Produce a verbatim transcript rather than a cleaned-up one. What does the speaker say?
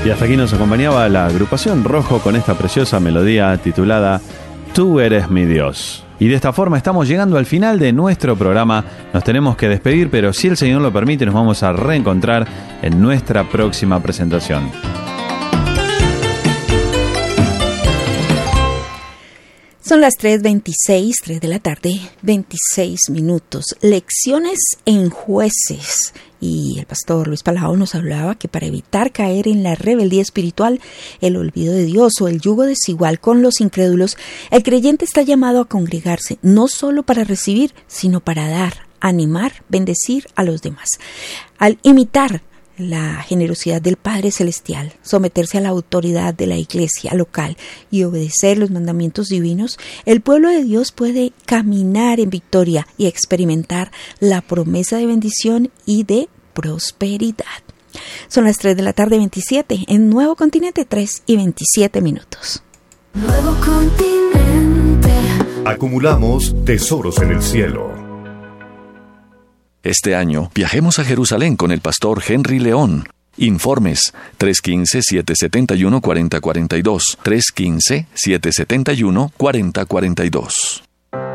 Y hasta aquí nos acompañaba la agrupación Rojo con esta preciosa melodía titulada Tú eres mi Dios. Y de esta forma estamos llegando al final de nuestro programa. Nos tenemos que despedir, pero si el Señor lo permite, nos vamos a reencontrar en nuestra próxima presentación. Son las tres veintiséis, tres de la tarde, veintiséis minutos. Lecciones en Jueces. Y el pastor Luis Palao nos hablaba que para evitar caer en la rebeldía espiritual, el olvido de Dios o el yugo desigual con los incrédulos, el creyente está llamado a congregarse, no solo para recibir, sino para dar, animar, bendecir a los demás. Al imitar la generosidad del Padre Celestial, someterse a la autoridad de la iglesia local y obedecer los mandamientos divinos, el pueblo de Dios puede caminar en victoria y experimentar la promesa de bendición y de prosperidad. Son las tres de la tarde veintisiete, en Nuevo Continente, tres y veintisiete minutos. Nuevo Continente. Acumulamos tesoros en el cielo. Este año, viajemos a Jerusalén con el pastor Henry León. Informes tres uno cinco, siete siete uno, cuatro cero cuatro dos, tres uno cinco, siete siete uno, cuatro cero cuatro dos.